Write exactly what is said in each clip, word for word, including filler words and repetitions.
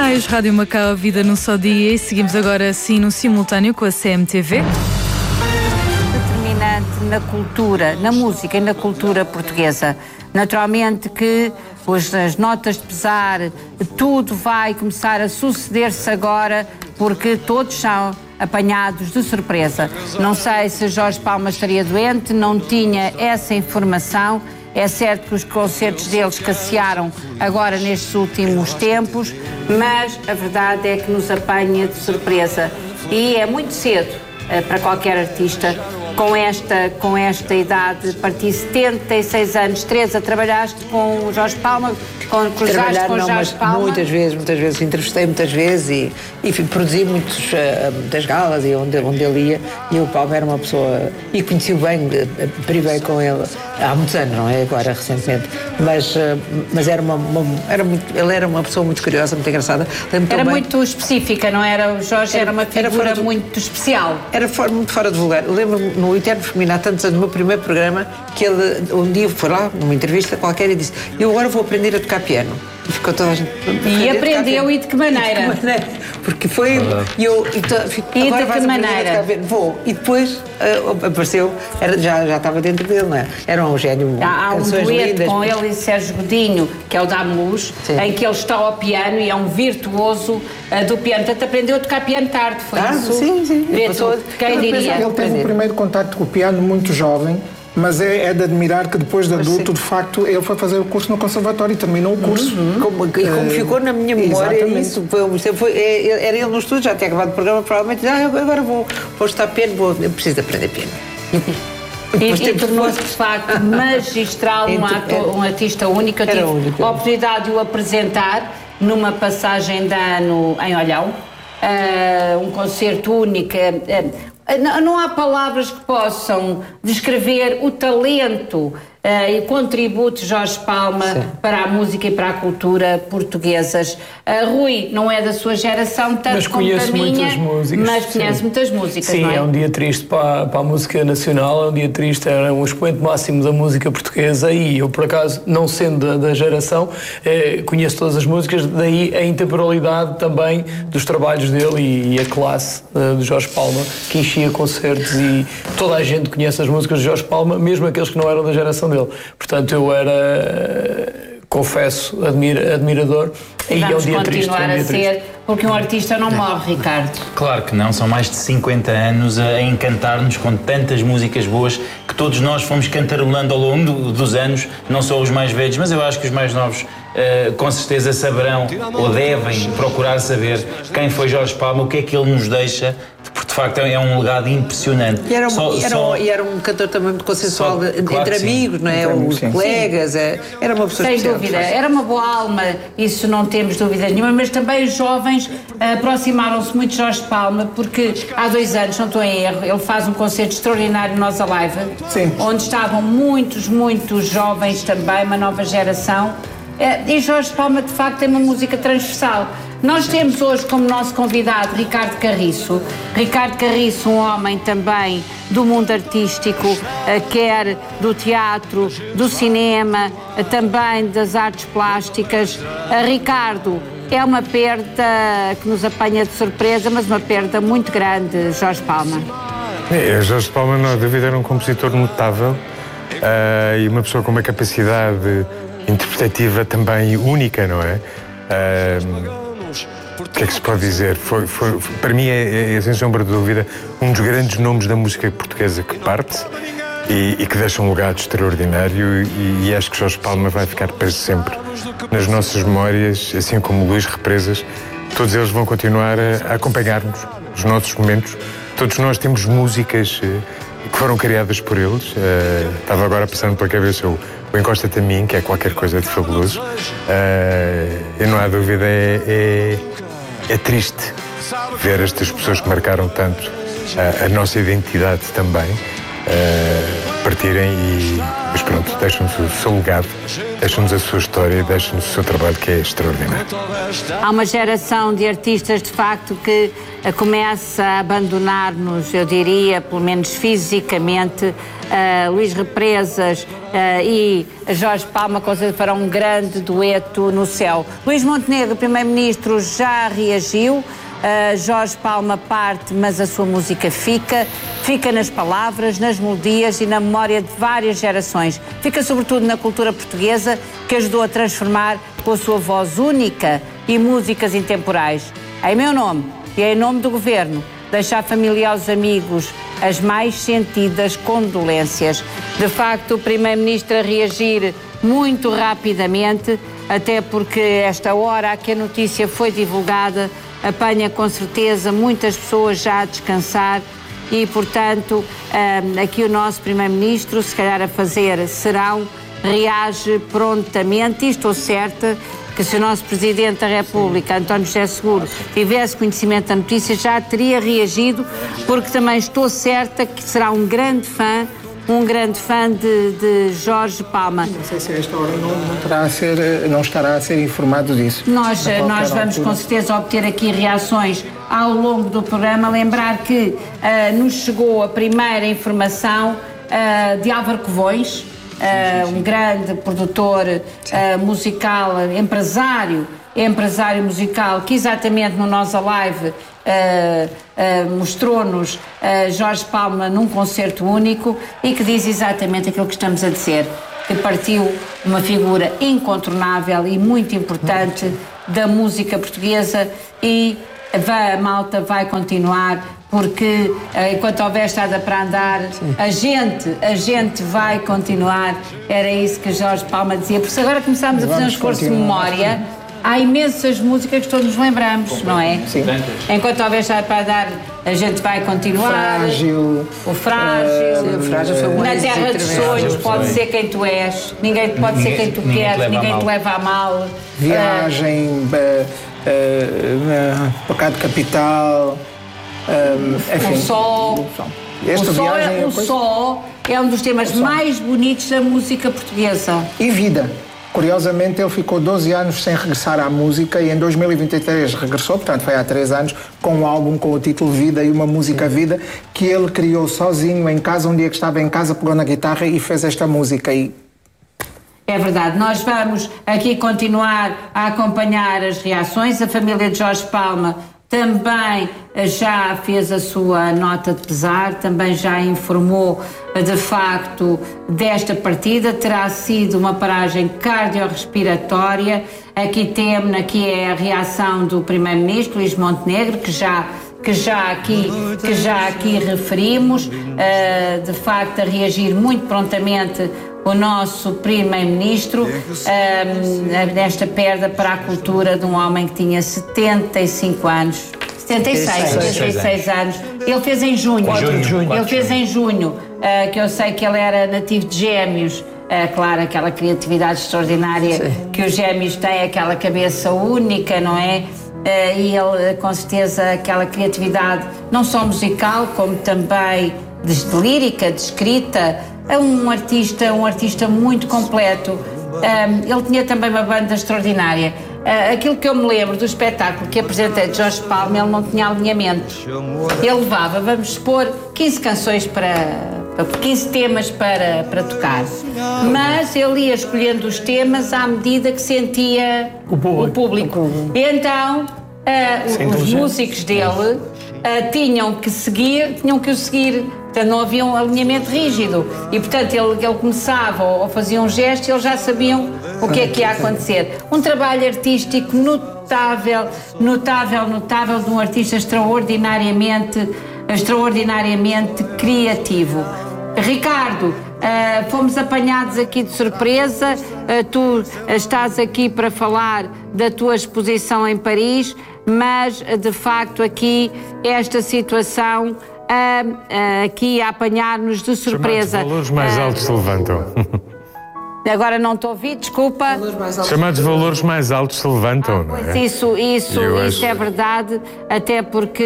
Raios, Rádio Macau, Vida num Só Dia, e seguimos agora assim no simultâneo com a C M T V. Determinante na cultura, na música e na cultura portuguesa. Naturalmente que hoje as notas de pesar, tudo vai começar a suceder-se agora, porque todos são apanhados de surpresa. Não sei se Jorge Palma estaria doente, não tinha essa informação. É certo que os concertos dele escassearam agora nestes últimos tempos, mas a verdade é que nos apanha de surpresa. E é muito cedo uh, para qualquer artista com esta, com esta idade, partir setenta e seis anos. Teresa, trabalhaste com o Jorge Palma, com, cruzaste com o Jorge mas Palma? Muitas vezes, muitas vezes, entrevistei muitas vezes e, e produzi muitos, uh, muitas galas e onde, onde ele ia, e o Palma era uma pessoa, e conheci-o bem, privei com ele há muitos anos, não é agora, recentemente, mas, uh, mas era, uma, uma, era muito, ele era uma pessoa muito curiosa, muito engraçada. Era bem, muito específica, não era? O Jorge era, era uma figura era muito especial. Era for, muito fora de vulgar. Lembro-me, no Eterno Feminino, há tantos anos, no meu primeiro programa, que ele um dia foi lá, numa entrevista qualquer, e disse: eu agora vou aprender a tocar piano. E ficou toda a gente. E aprendeu, e de que maneira? E de que maneira? Porque foi. E eu. E, to, fico, e agora de que maneira? Vou. E depois uh, apareceu, era, já, já estava dentro dele, não é? Era um gênio. Há um dueto lindas, com ele e Sérgio Godinho, que é o Dá-me Luz, em que ele está ao piano e é um virtuoso uh, do piano. Portanto, aprendeu a tocar piano tarde, foi ah, isso? Sim, sim. Passou, quem diria? Ele teve o primeiro contacto com o piano muito jovem. Mas é, é de admirar que depois de adulto, de facto, ele foi fazer o curso no conservatório e terminou o curso. Uhum. Como, e como ficou na minha memória, isso foi, foi, era ele no estúdio, já tinha acabado o programa, provavelmente, ah, agora vou, vou estar piano, vou, eu preciso de aprender piano. E, e, e tornou-se, de facto, magistral, um, ator, um artista único. Eu tive a oportunidade de o apresentar numa passagem de ano em Olhão, uh, um concerto único. Uh, Não, não há palavras que possam descrever o talento uh, e o contributo de Jorge Palma Sim. para a música e para a cultura portuguesas. Uh, Rui não é da sua geração, tanto mas como conheço da minha, muitas músicas. mas conhece Sim. muitas músicas, Sim, não é? é um dia triste para, para a música nacional, é um dia triste, é um expoente máximo da música portuguesa, e eu, por acaso, não sendo da, da geração, eh, conheço todas as músicas, daí a intemporalidade também dos trabalhos dele e, e a classe uh, de Jorge Palma, que enchia concertos, e toda a gente conhece as músicas de Jorge Palma, mesmo aqueles que não eram da geração dele. Portanto, eu era, confesso, admira, admirador. E vamos é um dia continuar triste, é um dia a ser, triste. porque um artista não morre, Ricardo. Claro que não, são mais de cinquenta anos a encantar-nos com tantas músicas boas que todos nós fomos cantarolando ao longo do, dos anos, não só os mais velhos, mas eu acho que os mais novos uh, com certeza saberão ou devem procurar saber quem foi Jorge Palma, o que é que ele nos deixa, porque de facto é um legado impressionante. E era um, só, era só, um, e era um cantor também muito consensual, só, de, claro entre amigos, não é? Entre Os sim. colegas, é, era uma pessoa Sem especial. dúvida, era uma boa alma, isso não temos dúvidas nenhuma, mas também os jovens aproximaram-se muito de Jorge Palma, porque há dois anos, não estou em erro, ele faz um concerto extraordinário no Nós Alive, sim. onde estavam muitos, muitos jovens também, uma nova geração, e Jorge Palma de facto tem uma música transversal. Nós temos hoje como nosso convidado Ricardo Carriço. Ricardo Carriço, um homem também do mundo artístico, quer do teatro, do cinema, também das artes plásticas. Ricardo, é uma perda que nos apanha de surpresa, mas uma perda muito grande, Jorge Palma. É, Jorge Palma, não há dúvida, era um compositor notável uh, e uma pessoa com uma capacidade interpretativa também única, não é? Uh, O que é que se pode dizer? Foi, foi, para mim é, é, sem sombra de dúvida, um dos grandes nomes da música portuguesa que parte e, e que deixa um legado extraordinário, e, e acho que Jorge Palma vai ficar para sempre nas nossas memórias, assim como Luís Represas. Todos eles vão continuar a, a acompanhar-nos nos nossos momentos. Todos nós temos músicas uh, que foram criadas por eles. Uh, estava agora passando pela cabeça o, o Encosta-te a Mim, que é qualquer coisa de fabuloso. Uh, e não há dúvida, é... é É triste ver estas pessoas que marcaram tanto a, a nossa identidade também uh, partirem e, mas pronto, deixam-nos o seu legado, deixam-nos a sua história, deixam-nos o seu trabalho, que é extraordinário. Há uma geração de artistas, de facto, que começa a abandonar-nos, eu diria, pelo menos fisicamente. Uh, Luís Represas uh, e Jorge Palma farão um grande dueto no céu. Luís Montenegro, primeiro-ministro, já reagiu. Uh, Jorge Palma parte, mas a sua música fica. Fica nas palavras, nas melodias e na memória de várias gerações. Fica sobretudo na cultura portuguesa, que ajudou a transformar com a sua voz única e músicas intemporais. Em meu nome e em nome do Governo, deixo à família e aos amigos as mais sentidas condolências. De facto, o Primeiro-Ministro a reagir muito rapidamente, até porque esta hora a que a notícia foi divulgada apanha com certeza muitas pessoas já a descansar e, portanto, aqui o nosso Primeiro-Ministro, se calhar a fazer serão, reage prontamente, e estou certa que se o nosso Presidente da República, António José Seguro, tivesse conhecimento da notícia, já teria reagido, porque também estou certa que será um grande fã, um grande fã de, de Jorge Palma. Não sei se a esta hora não, não, terá a ser, não estará a ser informado disso. Nós, nós vamos com certeza obter aqui reações ao longo do programa. Lembrar que uh, nos chegou a primeira informação uh, de Álvaro Covões, Uh, um grande produtor uh, musical, empresário, empresário musical, que exatamente no Nós Alive uh, uh, mostrou-nos uh, Jorge Palma num concerto único e que diz exatamente aquilo que estamos a dizer, que partiu uma figura incontornável e muito importante da música portuguesa e vai, a malta vai continuar, porque enquanto houver estrada para andar, a gente, a gente vai continuar. Era isso que Jorge Palma dizia. Porque se agora começarmos a fazer um esforço de memória, há imensas músicas que todos nos lembramos, não é? Sim. Enquanto houver estrada para andar, a gente vai continuar. Frágil. O Frágil. Uh, o Frágil foi um Na êxito Terra dos tremendo. Sonhos, pode ser quem tu és. Ninguém pode Ninguém- ser quem tu ninguém te queres, leva a ninguém mal. te leva a mal. Viagem, uh, uh, uh, Pecado Capital, um, enfim. O Sol. Esta o sol, viagem é, é o coisa- sol é um dos temas mais bonitos da música portuguesa. E vida. Curiosamente, ele ficou doze anos sem regressar à música e em dois mil e vinte e três regressou, portanto foi há três anos, com um álbum com o título Vida e uma música Vida, que ele criou sozinho em casa, um dia que estava em casa, pegou na guitarra e fez esta música. E É verdade, nós vamos aqui continuar a acompanhar as reações. A família de Jorge Palma também já fez a sua nota de pesar, também já informou de facto desta partida. Terá sido uma paragem cardiorrespiratória. Aqui temos, aqui é a reação do Primeiro-Ministro Luís Montenegro, que já que já aqui, que já aqui referimos, uh, de facto a reagir muito prontamente o nosso Primeiro-Ministro uh, nesta perda para a cultura de um homem que tinha setenta e cinco anos. setenta e seis, setenta e seis anos. Ele fez em junho. Junho, junho. Ele fez em junho, uh, que eu sei que ele era nativo de Gêmeos. Uh, claro, aquela criatividade extraordinária Sim. que os Gêmeos têm, aquela cabeça única, não é? Uh, e ele, com certeza, aquela criatividade, não só musical, como também de, de lírica, de escrita. É um artista, um artista muito completo. Um, ele tinha também uma banda extraordinária. Uh, aquilo que eu me lembro do espetáculo que apresentei de Jorge Palma, ele não tinha alinhamento. Ele levava, vamos supor, quinze canções para... quinze temas para, para tocar, mas ele ia escolhendo os temas à medida que sentia O público. o público. E então uh, os músicos dele uh, tinham que seguir, tinham que o seguir, portanto não havia um alinhamento rígido e portanto ele, ele começava ou, ou fazia um gesto e eles já sabiam o que é que ia acontecer. Um trabalho artístico notável, notável, notável de um artista extraordinariamente, extraordinariamente criativo. Ricardo, uh, fomos apanhados aqui de surpresa, uh, tu estás aqui para falar da tua exposição em Paris, mas de facto aqui esta situação uh, uh, aqui a apanhar-nos de surpresa. Chamados valores mais Uh, altos se levantam. Agora não estou a ouvir, desculpa. Chamados valores mais altos se levantam, não é? Isso, isso, Eu isso acho- é verdade, até porque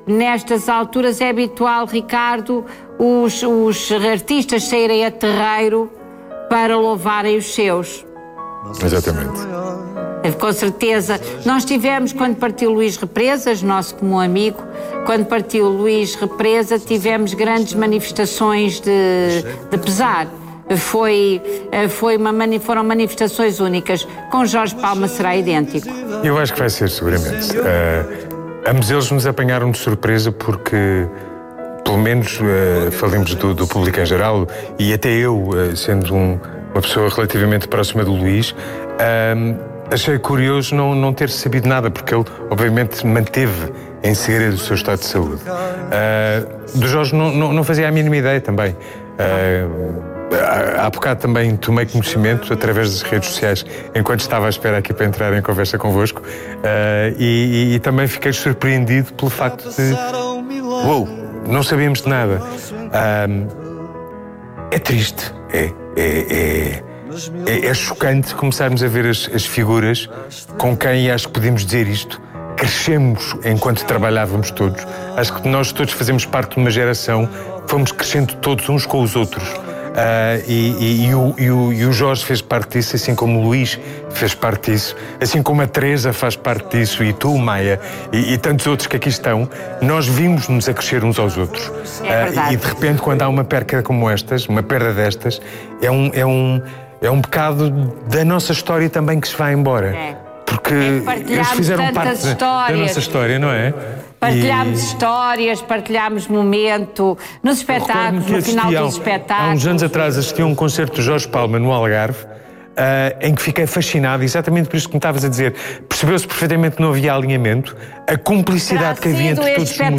nestas alturas é habitual, Ricardo, os, os artistas saírem a terreiro para louvarem os seus. Exatamente. Com certeza. Nós tivemos, quando partiu Luís Represas, nosso comum amigo, quando partiu Luís Represa, tivemos grandes manifestações de, de pesar. Foi, foi uma, foram manifestações únicas. Com Jorge Palma será idêntico. Eu acho que vai ser, seguramente. Uh, ambos eles nos apanharam de surpresa porque, pelo menos, uh, falemos do, do público em geral, e até eu, uh, sendo um, uma pessoa relativamente próxima do Luís, uh, achei curioso não, não ter sabido nada, porque ele, obviamente, manteve em segredo o seu estado de saúde. Uh, do Jorge não, não, não fazia a mínima ideia também. Uh, Há bocado também tomei conhecimento através das redes sociais, enquanto estava à espera aqui para entrar em conversa convosco, uh, e, e, e também fiquei surpreendido pelo facto de... Uou, não sabíamos de nada. Um, é triste, é, é, é, é chocante começarmos a ver as, as figuras com quem, acho que podemos dizer isto, crescemos enquanto trabalhávamos todos. Acho que nós todos fazemos parte de uma geração, fomos crescendo todos uns com os outros. Uh, e, e, e, o, e, o, e o Jorge fez parte disso, assim como o Luís fez parte disso, assim como a Teresa faz parte disso, e tu, Maia, e, e tantos outros que aqui estão. Nós vimos-nos a crescer uns aos outros. É verdade. Uh, e de repente, quando há uma perda como estas, uma perda destas, é um, é um, é um bocado da nossa história também que se vai embora. É. Porque é eles fizeram parte da, da nossa história, não é? Partilhámos e... histórias, partilhámos momento nos espetáculos, no final dos espetáculos. Há uns anos atrás assisti a um concerto de Jorge Palma no Algarve, Uh, em que fiquei fascinado, exatamente por isso que me estavas a dizer. Percebeu-se perfeitamente que não havia alinhamento, a cumplicidade que havia entre todos os músicos.